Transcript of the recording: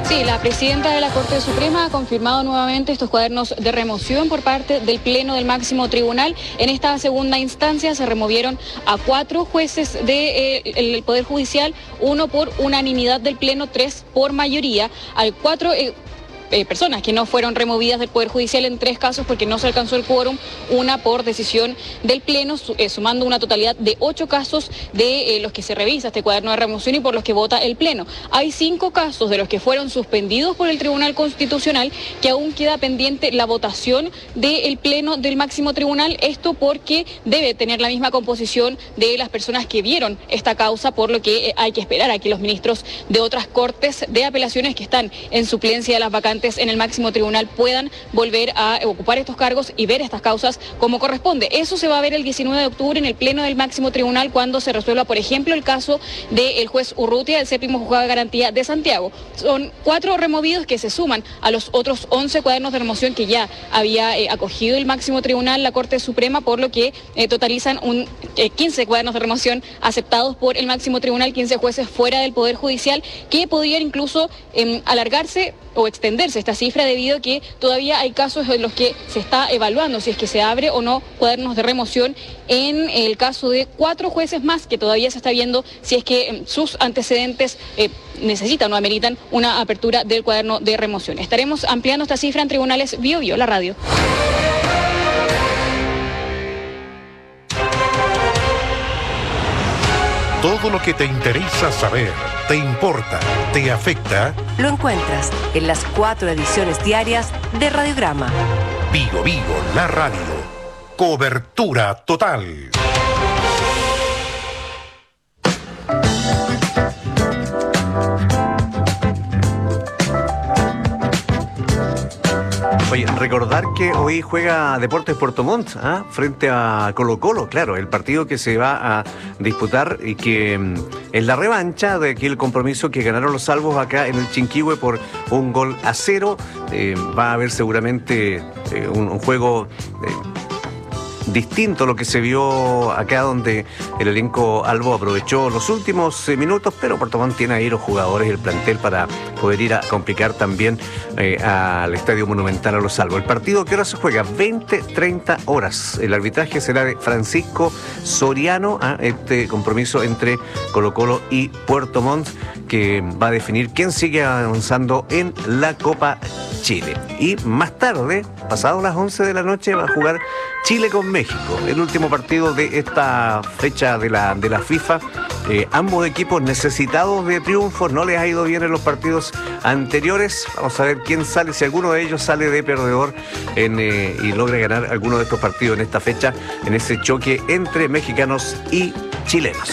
Sí, la presidenta de la Corte Suprema ha confirmado nuevamente estos cuadernos de remoción por parte del Pleno del Máximo Tribunal. En esta segunda instancia se removieron a 4 jueces del Poder Judicial, 1 por unanimidad del Pleno, 3 por mayoría, al 4... personas que no fueron removidas del Poder Judicial en 3 casos porque no se alcanzó el quórum, 1 por decisión del Pleno, sumando una totalidad de 8 casos de los que se revisa este cuaderno de remoción y por los que vota el Pleno. Hay 5 casos de los que fueron suspendidos por el Tribunal Constitucional que aún queda pendiente la votación del Pleno del Máximo Tribunal, esto porque debe tener la misma composición de las personas que vieron esta causa, por lo que hay que esperar a que los ministros de otras cortes de apelaciones que están en suplencia de las vacantes en el Máximo Tribunal puedan volver a ocupar estos cargos y ver estas causas como corresponde. Eso se va a ver el 19 de octubre en el Pleno del Máximo Tribunal cuando se resuelva, por ejemplo, el caso del juez Urrutia del 7º Juzgado de Garantía de Santiago. Son 4 removidos que se suman a los otros 11 cuadernos de remoción que ya había acogido el Máximo Tribunal, la Corte Suprema, por lo que totalizan 15 cuadernos de remoción aceptados por el Máximo Tribunal, 15 jueces fuera del Poder Judicial, que podrían incluso alargarse o extenderse esta cifra debido a que todavía hay casos en los que se está evaluando si es que se abre o no cuadernos de remoción. En el caso de 4 jueces más que todavía se está viendo si es que sus antecedentes necesitan o ameritan una apertura del cuaderno de remoción. Estaremos ampliando esta cifra en Tribunales Bio Bio, la radio. Todo lo que te interesa saber, te importa, te afecta, lo encuentras en las 4 ediciones diarias de Radiograma. Bio Bio, la radio. Cobertura total. Oye, recordar que hoy juega Deportes Puerto Montt frente a Colo-Colo, claro, el partido que se va a disputar y que es la revancha de aquel compromiso que ganaron los Salvos acá en el Chinquihue por 1-0. Va a haber seguramente un juego distinto a lo que se vio acá, donde el elenco albo aprovechó los últimos minutos, pero Puerto Montt tiene ahí los jugadores y el plantel para poder ir a complicar también al Estadio Monumental a los Albos. El partido, ¿qué hora se juega? 20:30 horas. El arbitraje será de Francisco Soriano, este compromiso entre Colo-Colo y Puerto Montt, que va a definir quién sigue avanzando en la Copa Chile. Y más tarde, pasado las 11 de la noche, va a jugar Chile con México, el último partido de esta fecha de la FIFA. Ambos equipos necesitados de triunfos, no les ha ido bien en los partidos anteriores. Vamos a ver quién sale, si alguno de ellos sale de perdedor y logra ganar alguno de estos partidos en esta fecha, en ese choque entre mexicanos y chilenos.